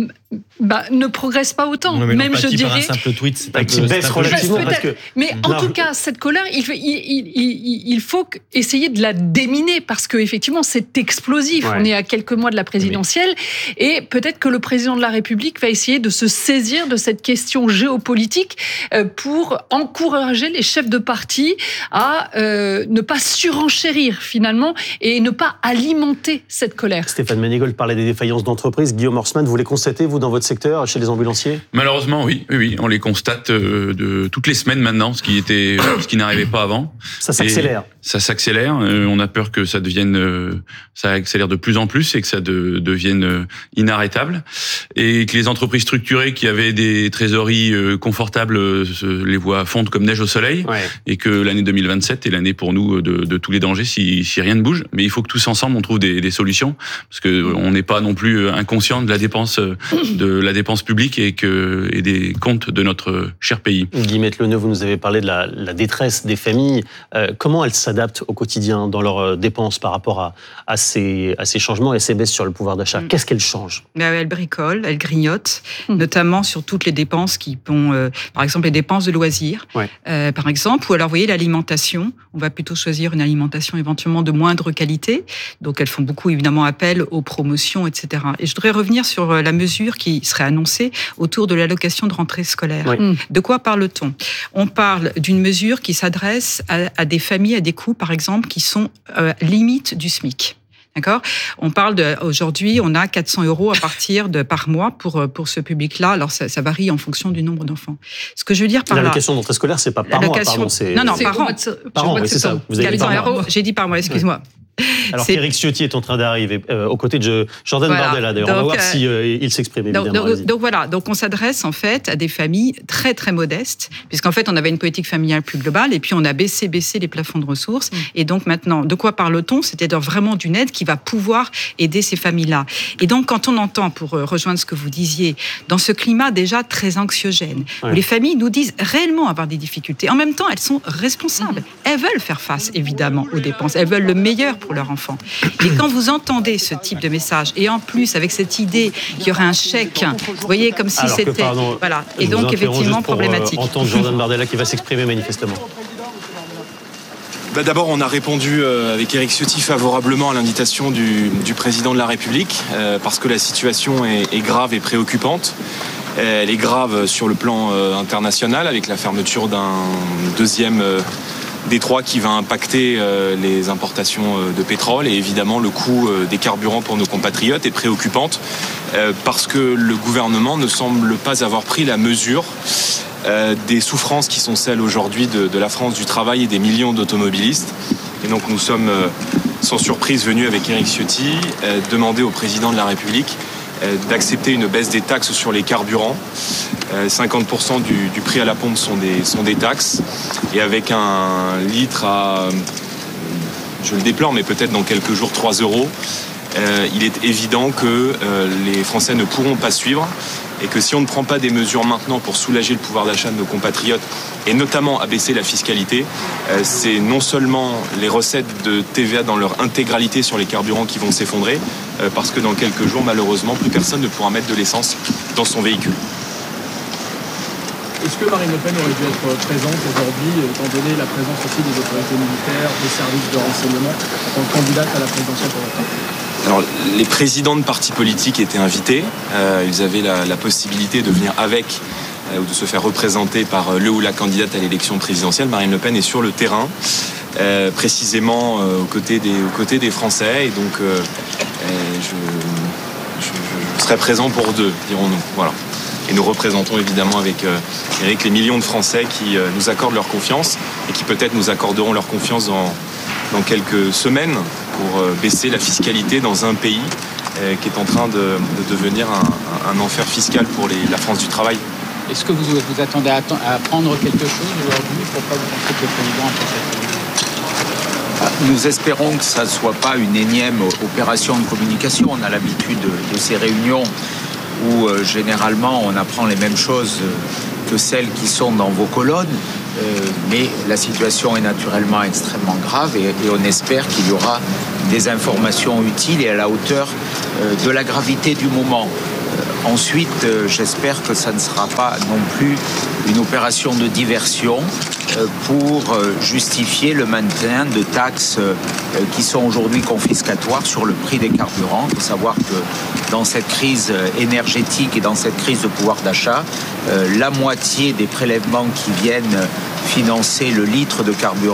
Speaker 4: bah, ne progressent pas autant.
Speaker 3: Non, mais
Speaker 1: même,
Speaker 3: je dirais... un simple tweet, c'est
Speaker 1: bah, qui baisse relativement. Parce que...
Speaker 4: Mais en non. tout cas, cette colère, il, il, il, il faut essayer de la déminer, parce qu'effectivement, c'est explosif. Ouais. On est à quelques mois de la présidentielle, mais... et peut-être que le président de la République va essayer de se saisir de cette question géopolitique pour encourager les chefs de parti à euh, ne pas surenchérir, finalement, et ne pas alimenter cette colère.
Speaker 1: Stéphane Ménégold, je parlais des défaillances d'entreprises. Guillaume Horstmann, vous les constatez, vous, dans votre secteur, chez les ambulanciers ?
Speaker 10: Malheureusement, oui, oui, oui. On les constate euh, de toutes les semaines maintenant, ce qui était, ce qui n'arrivait pas avant.
Speaker 1: Ça s'accélère.
Speaker 10: Et ça s'accélère. Euh, on a peur que ça devienne, euh, ça accélère de plus en plus et que ça de, devienne euh, inarrêtable. Et que les entreprises structurées qui avaient des trésoreries euh, confortables euh, les voient fondre comme neige au soleil. Ouais. Et que l'année deux mille vingt-sept est l'année pour nous de, de tous les dangers si, si rien ne bouge. Mais il faut que tous ensemble on trouve des, des solutions, parce que on n'est pas non plus inconscient de la dépense, de la dépense publique et que et des comptes de notre cher pays.
Speaker 1: Guillemette Leneuve, vous nous avez parlé de la, la détresse des familles. Euh, comment elles s'adaptent au quotidien dans leurs dépenses par rapport à, à ces à ces changements et ces baisses sur le pouvoir d'achat? Mmh. Qu'est-ce qu'elles changent?
Speaker 16: Elles bricolent, elles grignotent, mmh. notamment sur toutes les dépenses qui ont, euh, par exemple, les dépenses de loisirs, ouais. euh, par exemple, ou alors, vous voyez, l'alimentation. On va plutôt choisir une alimentation éventuellement de moindre qualité. Donc, elles font beaucoup, évidemment, appel aux promotions, et cetera. Et je voudrais revenir sur la mesure qui serait annoncée autour de l'allocation de rentrée scolaire. Oui. De quoi parle-t-on? On parle d'une mesure qui s'adresse à, à des familles, à des coûts, par exemple, qui sont euh, limite du SMIC. D'accord. On parle de, aujourd'hui, on a quatre cents euros à partir de par mois pour pour ce public-là. Alors ça, ça varie en fonction du nombre d'enfants. Ce que je veux dire par là.
Speaker 1: L'allocation d'entrée scolaire, c'est pas par mois, pardon. C'est...
Speaker 16: Non, non,
Speaker 1: c'est
Speaker 16: par an.
Speaker 1: Par an, oui, c'est ça. Vous avez dit par
Speaker 16: euros. J'ai dit par mois. Excuse-moi.
Speaker 1: Ouais. Alors qu'Éric Ciotti est en train d'arriver euh, aux côtés de Jordan voilà. Bardella. D'ailleurs, donc, on va voir euh, si euh, il s'exprime évidemment.
Speaker 16: Donc, donc, donc voilà, donc on s'adresse en fait à des familles très très modestes, puisqu'en fait on avait une politique familiale plus globale et puis on a baissé baissé les plafonds de ressources. Mmh. Et donc maintenant, de quoi parle-t-on? C'est-à-dire vraiment d'une aide qui va pouvoir aider ces familles-là. Et donc quand on entend, pour rejoindre ce que vous disiez, dans ce climat déjà très anxiogène, ouais. où les familles nous disent réellement avoir des difficultés, en même temps elles sont responsables. Mmh. Elles veulent faire face évidemment aux dépenses. Elles veulent le meilleur pour leur enfant. Et quand vous entendez ce type de message, et en plus avec cette idée qu'il y aurait un chèque, vous voyez, comme si
Speaker 1: Alors
Speaker 16: c'était...
Speaker 1: Que, pardon,
Speaker 16: voilà. Et donc effectivement
Speaker 1: pour,
Speaker 16: problématique.
Speaker 1: Euh, entendre Jordan Bardella qui va s'exprimer manifestement.
Speaker 15: Bah d'abord, on a répondu euh, avec Éric Ciotti favorablement à l'invitation du, du président de la République, euh, parce que la situation est, est grave et préoccupante. Elle est grave sur le plan euh, international, avec la fermeture d'un deuxième... Euh, détroit qui va impacter euh, les importations euh, de pétrole, et évidemment le coût euh, des carburants pour nos compatriotes est préoccupante euh, parce que le gouvernement ne semble pas avoir pris la mesure euh, des souffrances qui sont celles aujourd'hui de, de la France du travail et des millions d'automobilistes. Et donc nous sommes euh, sans surprise venus avec Éric Ciotti euh, demander au président de la République euh, d'accepter une baisse des taxes sur les carburants. cinquante pour cent du, du prix à la pompe sont des, sont des taxes, et avec un litre à, je le déplore, mais peut-être dans quelques jours, trois euros, euh, il est évident que euh, les Français ne pourront pas suivre, et que si on ne prend pas des mesures maintenant pour soulager le pouvoir d'achat de nos compatriotes, et notamment abaisser la fiscalité, euh, c'est non seulement les recettes de T V A dans leur intégralité sur les carburants qui vont s'effondrer, euh, parce que dans quelques jours, malheureusement, plus personne ne pourra mettre de l'essence dans son véhicule.
Speaker 2: Est-ce que Marine Le Pen aurait dû être présente aujourd'hui, étant donné la présence aussi des autorités militaires, des services de renseignement, en tant que candidate à la présidentielle pour l'État?
Speaker 15: Alors, les présidents de partis politiques étaient invités. Euh, ils avaient la, la possibilité de venir avec euh, ou de se faire représenter par le ou la candidate à l'élection présidentielle. Marine Le Pen est sur le terrain, euh, précisément euh, aux, côtés des, aux côtés des Français. Et donc, euh, je, je, je serai présent pour deux, dirons-nous. Voilà. Et nous représentons évidemment avec euh, Éric les millions de Français qui euh, nous accordent leur confiance et qui peut-être nous accorderont leur confiance dans, dans quelques semaines pour euh, baisser la fiscalité dans un pays euh, qui est en train de, de devenir un, un enfer fiscal pour les, la France du travail.
Speaker 17: Est-ce que vous vous attendez à, à apprendre quelque chose aujourd'hui? Pourquoi vous pensez que le président a fait cette...
Speaker 18: Nous espérons que ça ne soit pas une énième opération de communication. On a l'habitude de, de ces réunions où euh, généralement on apprend les mêmes choses euh, que celles qui sont dans vos colonnes, euh, mais la situation est naturellement extrêmement grave, et, et on espère qu'il y aura des informations utiles et à la hauteur euh, de la gravité du moment. Euh, ensuite, euh, j'espère que ça ne sera pas non plus une opération de diversion euh, pour euh, justifier le maintien de taxes euh, qui sont aujourd'hui confiscatoires sur le prix des carburants. Il faut savoir que dans cette crise énergétique et dans cette crise de pouvoir d'achat, euh, la moitié des prélèvements qui viennent financer le litre de carburant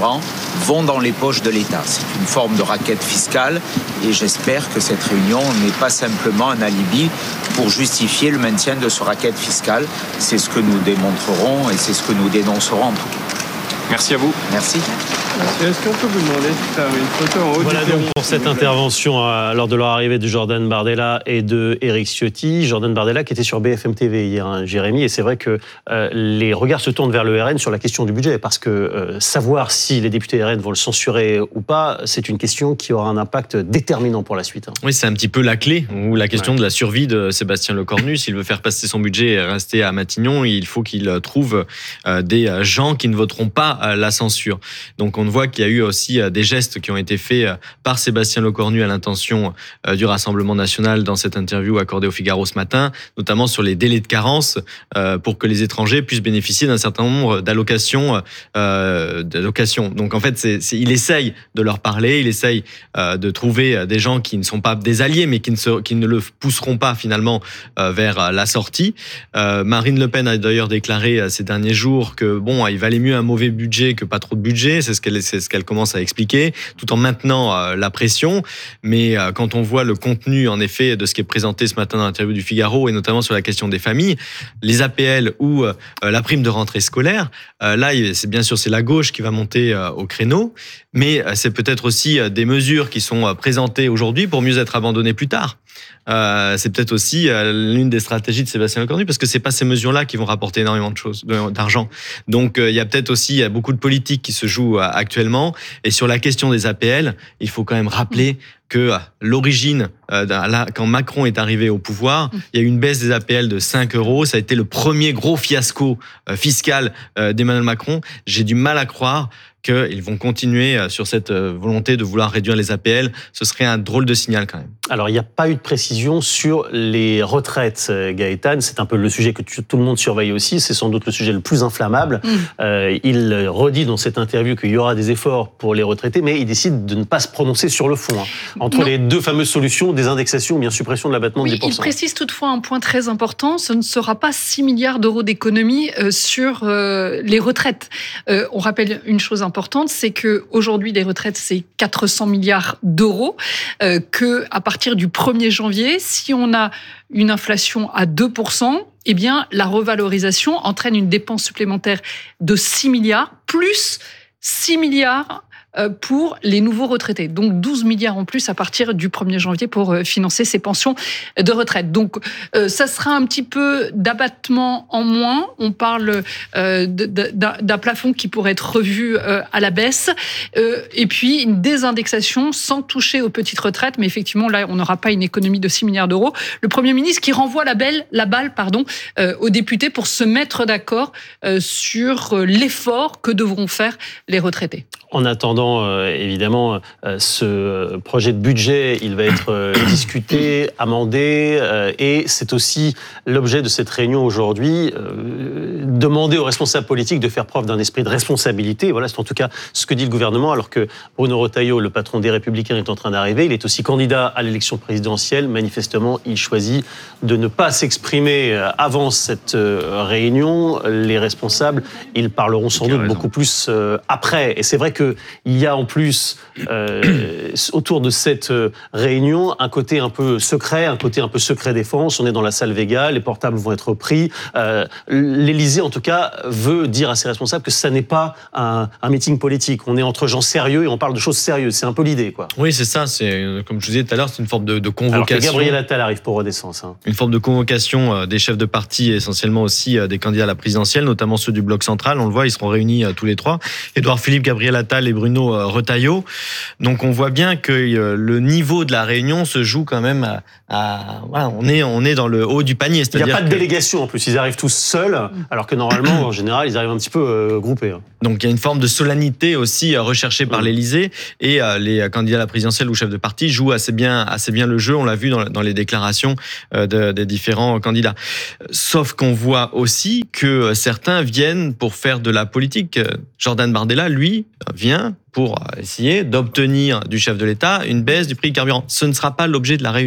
Speaker 18: vont dans les poches de l'État. C'est une forme de raquette fiscale et j'espère que cette réunion n'est pas simplement un alibi pour justifier le maintien de ce racket fiscal. C'est ce que nous démontrerons et c'est ce que nous dénoncerons en tout cas.
Speaker 15: Merci à vous.
Speaker 18: Merci.
Speaker 19: Est-ce qu'on peut vous demander de faire une photo en haut
Speaker 1: Voilà
Speaker 19: du
Speaker 1: donc pour cette intervention euh, lors de leur arrivée de Jordan Bardella et de Éric Ciotti. Jordan Bardella qui était sur B F M T V hier, hein, Jérémy, et c'est vrai que euh, les regards se tournent vers le R N sur la question du budget, parce que euh, savoir si les députés R N vont le censurer ou pas, c'est une question qui aura un impact déterminant pour la suite. Hein.
Speaker 3: Oui, c'est un petit peu la clé, ou la question ouais. de la survie de Sébastien Lecornu. S'il veut faire passer son budget et rester à Matignon, il faut qu'il trouve euh, des gens qui ne voteront pas euh, la censure. Donc on voit qu'il y a eu aussi des gestes qui ont été faits par Sébastien Lecornu à l'intention du Rassemblement national dans cette interview accordée au Figaro ce matin, notamment sur les délais de carence pour que les étrangers puissent bénéficier d'un certain nombre d'allocations. Euh, d'allocations. Donc en fait, c'est, c'est, il essaye de leur parler, il essaye euh, de trouver des gens qui ne sont pas des alliés, mais qui ne, se, qui ne le pousseront pas finalement euh, vers la sortie. Euh, Marine Le Pen a d'ailleurs déclaré ces derniers jours que bon, il valait mieux un mauvais budget que pas trop de budget. C'est ce qu'elle, c'est ce qu'elle commence à expliquer, tout en maintenant euh, la pression. Mais euh, quand on voit le contenu, en effet, de ce qui est présenté ce matin dans l'interview du Figaro, et notamment sur la question des familles, les A P L ou euh, la prime de rentrée scolaire, euh, là, c'est bien sûr, c'est la gauche qui va monter euh, au créneau, mais euh, c'est peut-être aussi euh, des mesures qui sont euh, présentées aujourd'hui pour mieux être abandonnées plus tard. Euh, c'est peut-être aussi euh, l'une des stratégies de Sébastien Lecornu, parce que c'est pas ces mesures-là qui vont rapporter énormément de choses, de, d'argent. Donc il euh, y a peut-être aussi euh, beaucoup de politique qui se joue euh, actuellement. Et sur la question des A P L, il faut quand même rappeler que euh, l'origine, euh, là, quand Macron est arrivé au pouvoir, il y a eu une baisse des A P L de cinq euros. Ça a été le premier gros fiasco euh, fiscal euh, d'Emmanuel Macron. J'ai du mal à croire qu'ils vont continuer sur cette volonté de vouloir réduire les A P L. Ce serait un drôle de signal quand même.
Speaker 1: Alors, il n'y a pas eu de précision sur les retraites, Gaëtan. C'est un peu le sujet que tout le monde surveille aussi. C'est sans doute le sujet le plus inflammable. Mmh. Euh, il redit dans cette interview qu'il y aura des efforts pour les retraités, mais il décide de ne pas se prononcer sur le fond. Hein, entre non. les deux fameuses solutions, des indexations ou bien suppression de l'abattement
Speaker 4: oui,
Speaker 1: de dix pour cent.
Speaker 4: Il précise toutefois un point très important. Ce ne sera pas six milliards d'euros d'économie euh, sur euh, les retraites. Euh, on rappelle une chose importante, c'est qu'aujourd'hui, les retraites, c'est quatre cents milliards d'euros, euh, qu'à partir du premier janvier, si on a une inflation à deux pour cent, eh bien, la revalorisation entraîne une dépense supplémentaire de six milliards, plus six milliards pour les nouveaux retraités. Donc douze milliards en plus à partir du premier janvier pour financer ces pensions de retraite. Donc euh, ça sera un petit peu d'abattement en moins. On parle euh, d'un, d'un plafond qui pourrait être revu euh, à la baisse. Euh, et puis une désindexation sans toucher aux petites retraites. Mais effectivement, là, on n'aura pas une économie de six milliards d'euros. Le Premier ministre qui renvoie la, belle, la balle pardon, euh, aux députés pour se mettre d'accord euh, sur l'effort que devront faire les retraités.
Speaker 1: En attendant, euh, évidemment, euh, ce projet de budget, il va être euh, discuté, amendé, euh, et c'est aussi l'objet de cette réunion aujourd'hui, euh, demander aux responsables politiques de faire preuve d'un esprit de responsabilité. Voilà, c'est en tout cas ce que dit le gouvernement, alors que Bruno Retailleau, le patron des Républicains, est en train d'arriver. Il est aussi candidat à l'élection présidentielle. Manifestement, il choisit de ne pas s'exprimer avant cette réunion. Les responsables, ils parleront sans doute beaucoup plus après. Et c'est vrai que qu'il y a en plus, euh, autour de cette réunion, un côté un peu secret, un côté un peu secret défense. On est dans la salle Vega, les portables vont être pris. Euh, L'Élysée, en tout cas, veut dire à ses responsables que ça n'est pas un, un meeting politique. On est entre gens sérieux et on parle de choses sérieuses. C'est un peu l'idée, quoi.
Speaker 3: Oui, c'est ça. C'est, comme je vous disais tout à l'heure, c'est une forme de, de convocation.
Speaker 1: Alors que Gabriel Attal arrive pour Renaissance. Hein.
Speaker 3: Une forme de convocation des chefs de parti, essentiellement aussi des candidats à la présidentielle, notamment ceux du bloc central. On le voit, ils seront réunis tous les trois. Édouard Philippe, Gabriel Attal et Bruno Retailleau. Donc on voit bien que le niveau de la réunion se joue quand même à, à voilà, on est on est dans le haut du panier.
Speaker 1: Il n'y a pas de que... délégation en plus, ils arrivent tous seuls, alors que normalement en général ils arrivent un petit peu euh, groupés.
Speaker 3: Donc il y a une forme de solennité aussi recherchée par mmh. l'Élysée, et euh, les candidats à la présidentielle ou chefs de parti jouent assez bien assez bien le jeu. On l'a vu dans, dans les déclarations euh, de, des différents candidats. Sauf qu'on voit aussi que certains viennent pour faire de la politique. Jordan Bardella, lui, vient pour essayer d'obtenir du chef de l'État une baisse du prix du carburant. Ce ne sera pas l'objet de la réunion.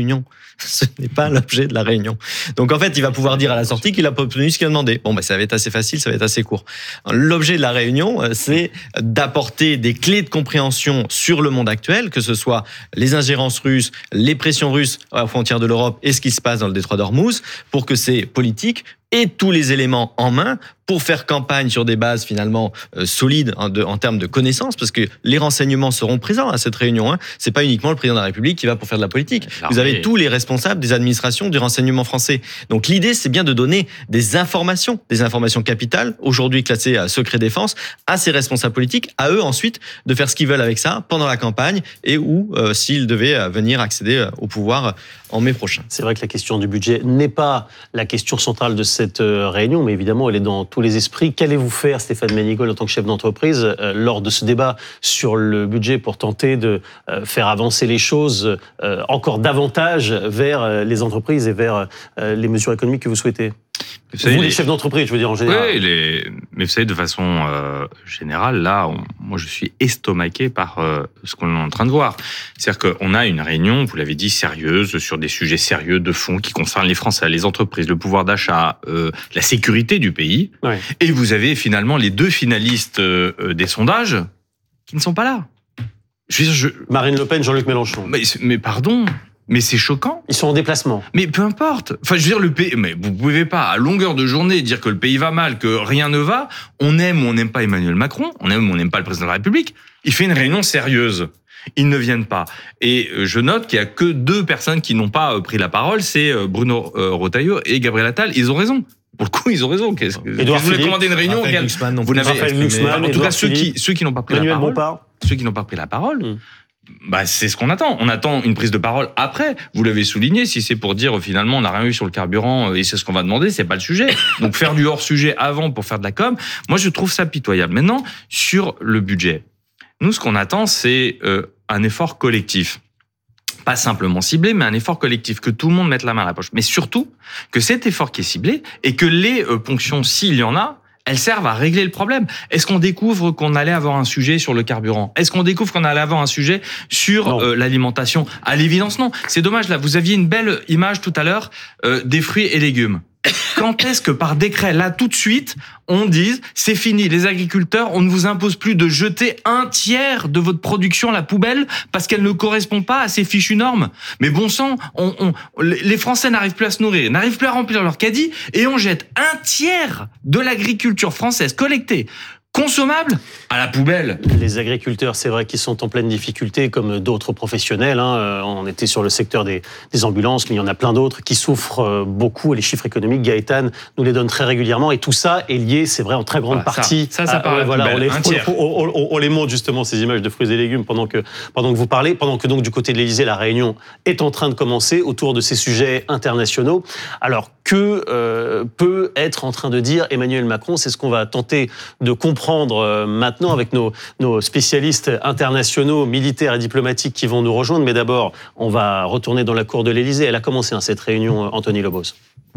Speaker 3: Ce n'est pas l'objet de la réunion. Donc en fait, il va pouvoir dire à la sortie qu'il n'a pas obtenu ce qu'il a demandé. Bon, ben, ça va être assez facile, ça va être assez court. L'objet de la réunion, c'est d'apporter des clés de compréhension sur le monde actuel, que ce soit les ingérences russes, les pressions russes aux frontières de l'Europe et ce qui se passe dans le détroit d'Ormuz, pour que ces politiques aient tous les éléments en main pour faire campagne sur des bases finalement euh, solides en, de, en termes de connaissances, parce que les renseignements seront présents à cette réunion. Hein. C'est pas uniquement le président de la République qui va pour faire de la politique. Vous avez tous les responsables des administrations du renseignement français. Donc l'idée, c'est bien de donner des informations, des informations capitales, aujourd'hui classées à secret défense, à ces responsables politiques, à eux ensuite de faire ce qu'ils veulent avec ça pendant la campagne et ou euh, s'ils devaient venir accéder au pouvoir en mai prochain.
Speaker 1: C'est vrai que la question du budget n'est pas la question centrale de cette réunion, mais évidemment, elle est dans tous les esprits. Qu'allez-vous faire, Stéphane Ménigol, en tant que chef d'entreprise, euh, lors de ce débat sur le budget pour tenter de euh, faire avancer les choses euh, encore davantage vers euh, les entreprises et vers euh, les mesures économiques que vous souhaitez ? Vous, savez, vous les, les chefs d'entreprise, je veux dire, en général.
Speaker 12: Oui, les, mais vous savez, de façon euh, générale, là, on, moi, je suis estomaqué par euh, ce qu'on est en train de voir. C'est-à-dire qu'on a une réunion, vous l'avez dit, sérieuse, sur des sujets sérieux de fond qui concernent les Français, les entreprises, le pouvoir d'achat, euh, la sécurité du pays. Ouais. Et vous avez finalement les deux finalistes euh, des sondages qui ne sont pas là.
Speaker 1: Je veux dire, je... Marine Le Pen, Jean-Luc Mélenchon.
Speaker 12: Mais, mais pardon. Mais c'est choquant.
Speaker 1: Ils sont en déplacement.
Speaker 12: Mais peu importe. Enfin, je veux dire, le pays. Mais vous pouvez pas, à longueur de journée, dire que le pays va mal, que rien ne va. On aime ou on n'aime pas Emmanuel Macron. On aime ou on n'aime pas le président de la République. Il fait une réunion sérieuse. Ils ne viennent pas. Et je note qu'il y a que deux personnes qui n'ont pas pris la parole. C'est Bruno Retailleau et Gabriel Attal. Ils ont raison. Pour le coup, ils ont raison. Qu'est-ce que vous voulez commander une réunion? Vous n'avez. En tout cas, ceux qui ceux qui n'ont pas pris la parole. Ceux qui n'ont pas pris la parole. Bah, c'est ce qu'on attend. On attend une prise de parole après. Vous l'avez souligné, si c'est pour dire finalement on n'a rien eu sur le carburant et c'est ce qu'on va demander, c'est pas le sujet. Donc faire du hors-sujet avant pour faire de la com, moi je trouve ça pitoyable. Maintenant, sur le budget, nous ce qu'on attend c'est euh, un effort collectif. Pas simplement ciblé, mais un effort collectif, que tout le monde mette la main à la poche. Mais surtout, que cet effort qui est ciblé et que les euh, ponctions, s'il y en a, elles servent à régler le problème. Est-ce qu'on découvre qu'on allait avoir un sujet sur le carburant? Est-ce qu'on découvre qu'on allait avoir un sujet sur euh, l'alimentation? À l'évidence, non. C'est dommage, là, vous aviez une belle image tout à l'heure euh, des fruits et légumes. Quand est-ce que par décret, là, tout de suite, on dise, c'est fini, les agriculteurs, on ne vous impose plus de jeter un tiers de votre production à la poubelle parce qu'elle ne correspond pas à ces fichues normes. Mais bon sang, on, on, les Français n'arrivent plus à se nourrir, n'arrivent plus à remplir leur caddie et on jette un tiers de l'agriculture française collectée, consommable, à la poubelle.
Speaker 1: Les agriculteurs, c'est vrai qu'ils sont en pleine difficulté, comme d'autres professionnels. Hein. On était sur le secteur des, des ambulances, mais il y en a plein d'autres qui souffrent beaucoup. Et les chiffres économiques, Gaëtan nous les donne très régulièrement. Et tout ça est lié, c'est vrai, en très grande
Speaker 12: voilà,
Speaker 1: partie.
Speaker 12: Ça, ça, ça
Speaker 1: à, ouais, voilà, on, les, on, on, on, on les montre justement, ces images de fruits et légumes, pendant que, pendant que vous parlez, pendant que donc du côté de l'Élysée, la réunion est en train de commencer autour de ces sujets internationaux. Alors, que euh, peut être en train de dire Emmanuel Macron? C'est ce qu'on va tenter de comprendre euh, maintenant avec nos, nos spécialistes internationaux, militaires et diplomatiques qui vont nous rejoindre. Mais d'abord, on va retourner dans la cour de l'Élysée. Elle a commencé hein, cette réunion, Anthony Lobos.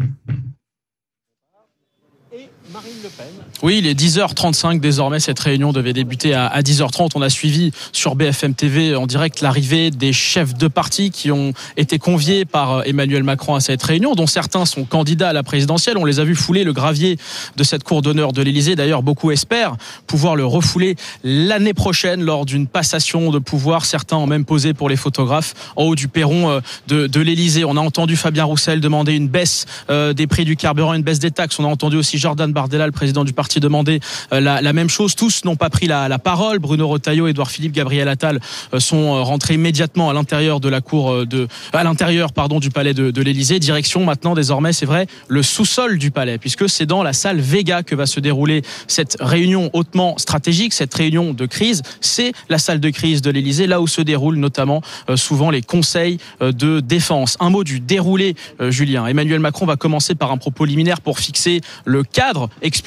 Speaker 2: Oui, il est dix heures trente-cinq désormais. Cette réunion devait débuter à dix heures trente. On a suivi sur B F M T V en direct l'arrivée des chefs de parti qui ont été conviés par Emmanuel Macron à cette réunion, dont certains sont candidats à la présidentielle. On les a vus fouler le gravier de cette cour d'honneur de l'Élysée. D'ailleurs, beaucoup espèrent pouvoir le refouler l'année prochaine lors d'une passation de pouvoir. Certains ont même posé pour les photographes en haut du perron de, de l'Élysée. On a entendu Fabien Roussel demander une baisse des prix du carburant, une baisse des taxes. On a entendu aussi Jordan Bardella, le président du parti, demander la, la même chose. Tous n'ont pas pris la, la parole. Bruno Retailleau, Édouard Philippe, Gabriel Attal sont rentrés immédiatement à l'intérieur de la cour de, à l'intérieur pardon du palais de, de l'Élysée. Direction maintenant désormais, c'est vrai, le sous-sol du palais, puisque c'est dans la salle Vega que va se dérouler cette réunion hautement stratégique, cette réunion de crise. C'est la salle de crise de l'Élysée, là où se déroulent notamment euh, souvent les conseils euh, de défense. Un mot du déroulé, euh, Julien. Emmanuel Macron va commencer par un propos liminaire pour fixer le cadre, expliquer en quelque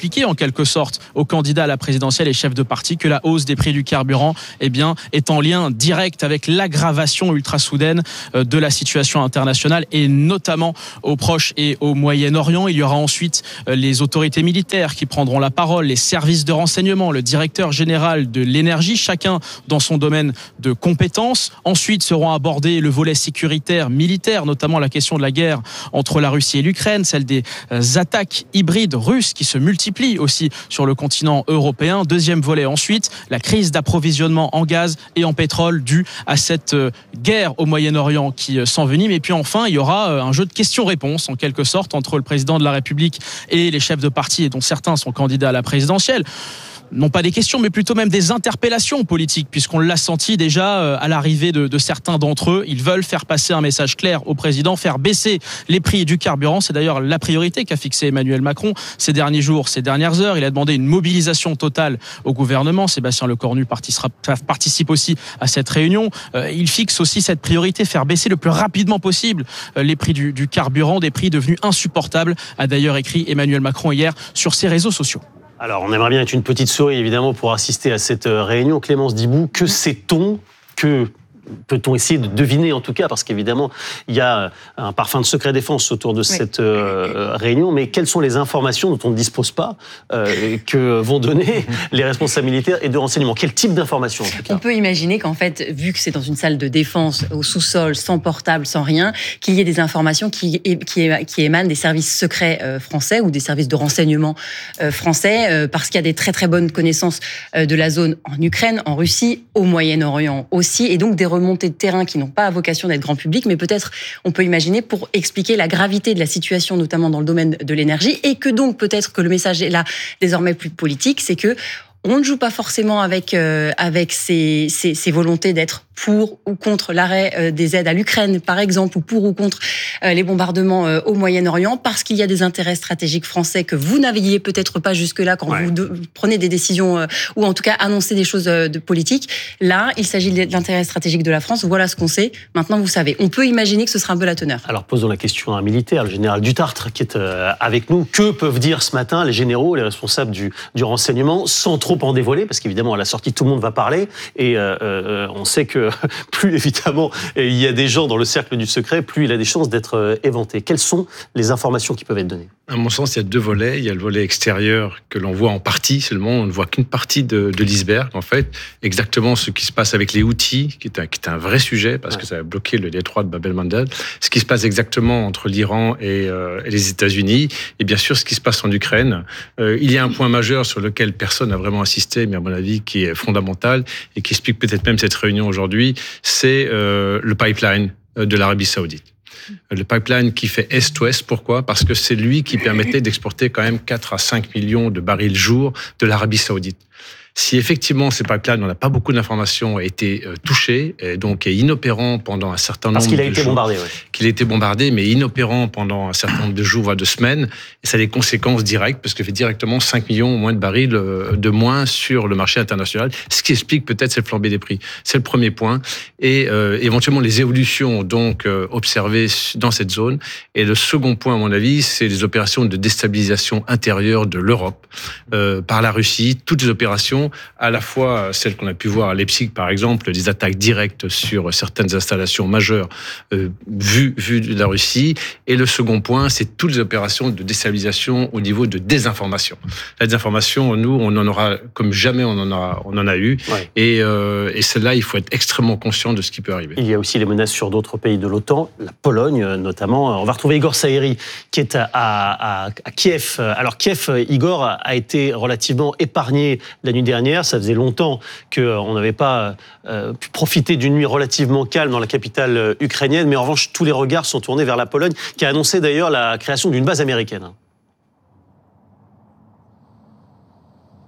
Speaker 2: quelque sorte aux candidats à la présidentielle et chefs de parti que la hausse des prix du carburant eh bien, est en lien direct avec l'aggravation ultra soudaine de la situation internationale et notamment au Proche et au Moyen-Orient. Il y aura ensuite les autorités militaires qui prendront la parole, les services de renseignement, le directeur général de l'énergie, chacun dans son domaine de compétences. Ensuite seront abordés le volet sécuritaire, militaire, notamment la question de la guerre entre la Russie et l'Ukraine, celle des attaques hybrides russes qui se multiplient aussi sur le continent européen. Deuxième volet ensuite, la crise d'approvisionnement en gaz et en pétrole due à cette guerre au Moyen-Orient qui s'envenime. Et puis enfin, il y aura un jeu de questions-réponses en quelque sorte entre le président de la République et les chefs de parti, et dont certains sont candidats à la présidentielle. Non pas des questions, mais plutôt même des interpellations politiques, puisqu'on l'a senti déjà à l'arrivée de, de certains d'entre eux. Ils veulent faire passer un message clair au président, faire baisser les prix du carburant. C'est d'ailleurs la priorité qu'a fixée Emmanuel Macron ces derniers jours, ces dernières heures. Il a demandé une mobilisation totale au gouvernement. Sébastien Lecornu participe aussi à cette réunion. Il fixe aussi cette priorité, faire baisser le plus rapidement possible les prix du, du carburant, des prix devenus insupportables, a d'ailleurs écrit Emmanuel Macron hier sur ses réseaux sociaux.
Speaker 1: Alors, on aimerait bien être une petite souris, évidemment, pour assister à cette réunion. Clémence Dibou, que sait-on ? Que peut-on essayer de deviner, en tout cas, parce qu'évidemment, il y a un parfum de secret défense autour de oui. cette euh, réunion, mais quelles sont les informations dont on ne dispose pas, euh, que vont donner les responsables militaires et de renseignement ? Quel type d'informations, en tout cas ?
Speaker 20: On peut imaginer qu'en fait, vu que c'est dans une salle de défense, au sous-sol, sans portable, sans rien, qu'il y ait des informations qui, qui, qui émanent des services secrets euh, français ou des services de renseignement euh, français, euh, parce qu'il y a des très très bonnes connaissances euh, de la zone en Ukraine, en Russie, au Moyen-Orient aussi, et donc des remontées de terrain qui n'ont pas vocation d'être grand public, mais peut-être on peut imaginer pour expliquer la gravité de la situation, notamment dans le domaine de l'énergie, et que donc peut-être que le message est là désormais plus politique, c'est que on ne joue pas forcément avec euh, avec ces, ces, ces volontés d'être pour ou contre l'arrêt euh, des aides à l'Ukraine, par exemple, ou pour ou contre euh, les bombardements euh, au Moyen-Orient, parce qu'il y a des intérêts stratégiques français que vous n'aviez peut-être pas jusque-là quand ouais. vous de, prenez des décisions euh, ou en tout cas annoncez des choses euh, de politique. Là, il s'agit de l'intérêt stratégique de la France. Voilà ce qu'on sait. Maintenant, vous savez. On peut imaginer que ce sera un peu la teneur.
Speaker 1: Alors, posons la question à un militaire, le général Dutartre, qui est euh, avec nous. Que peuvent dire ce matin les généraux, les responsables du, du renseignement, sans trop en dévoiler, parce qu'évidemment, à la sortie, tout le monde va parler, et euh, euh, on sait que plus, évidemment, il y a des gens dans le cercle du secret, plus il a des chances d'être euh, éventé. Quelles sont les informations qui peuvent être données ?
Speaker 21: À mon sens, il y a deux volets. Il y a le volet extérieur que l'on voit en partie seulement. On ne voit qu'une partie de, de l'iceberg, en fait. Exactement ce qui se passe avec les Houthis, qui est un, qui est un vrai sujet, parce ouais. que ça a bloqué le détroit de Bab el-Mandeb. Ce qui se passe exactement entre l'Iran et, euh, et les États-Unis. Et bien sûr, ce qui se passe en Ukraine. Euh, il y a un point majeur sur lequel personne n'a vraiment insisté, mais à mon avis, qui est fondamental et qui explique peut-être même cette réunion aujourd'hui, c'est euh, le pipeline de l'Arabie Saoudite. Le pipeline qui fait est-ouest, pourquoi ? Parce que c'est lui qui permettait d'exporter quand même quatre à cinq millions de barils jour de l'Arabie Saoudite. Si effectivement ces pipelines, on n'a pas beaucoup d'informations, a été euh, touché, et donc est inopérant pendant un certain
Speaker 1: Parce
Speaker 21: nombre de
Speaker 1: jours. Parce qu'il a été bombardé, oui.
Speaker 21: Qu'il a été bombardé, mais inopérant pendant un certain nombre de jours, voire de semaines, et ça a des conséquences directes, parce que ça fait directement cinq millions ou moins de barils de moins sur le marché international, ce qui explique peut-être cette flambée des prix. C'est le premier point. Et euh, éventuellement les évolutions donc euh, observées dans cette zone. Et le second point, à mon avis, c'est les opérations de déstabilisation intérieure de l'Europe euh, par la Russie, toutes les opérations, à la fois celles qu'on a pu voir à Leipzig, par exemple, des attaques directes sur certaines installations majeures euh, vues, vues de la Russie. Et le second point, c'est toutes les opérations de déstabilisation au niveau de désinformation. La désinformation, nous, on en aura comme jamais on en a, on en a eu. Ouais. Et, euh, et celle-là, il faut être extrêmement conscient de ce qui peut arriver.
Speaker 1: Il y a aussi les menaces sur d'autres pays de l'OTAN, la Pologne notamment. On va retrouver Igor Saïri, qui est à, à, à Kiev. Alors Kiev, Igor, a été relativement épargné la nuit dernière. Ça faisait longtemps qu'on n'avait pas euh, pu profiter d'une nuit relativement calme dans la capitale ukrainienne, mais en revanche, tous les regards sont tournés vers la Pologne, qui a annoncé d'ailleurs la création d'une base américaine.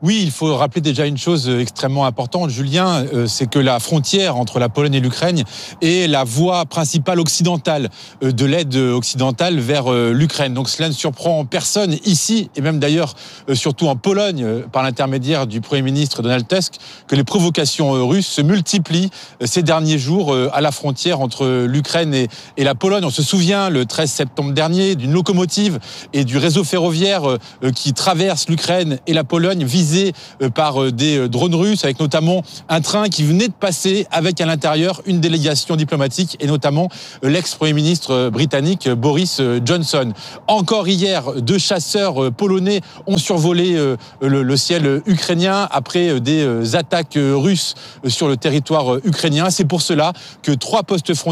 Speaker 6: Oui, il faut rappeler déjà une chose extrêmement importante, Julien, c'est que la frontière entre la Pologne et l'Ukraine est la voie principale occidentale de l'aide occidentale vers l'Ukraine. Donc cela ne surprend personne ici, et même d'ailleurs surtout en Pologne, par l'intermédiaire du Premier ministre Donald Tusk, que les provocations russes se multiplient ces derniers jours à la frontière entre l'Ukraine et, et la Pologne. On se souvient le treize septembre dernier d'une locomotive et du réseau ferroviaire qui traverse l'Ukraine et la Pologne visée par des drones russes, avec notamment un train qui venait de passer avec à l'intérieur une délégation diplomatique et notamment l'ex-premier ministre britannique Boris Johnson. Encore hier, deux chasseurs polonais ont survolé le, le ciel ukrainien après des attaques russes sur le territoire ukrainien. C'est pour cela que trois postes frontières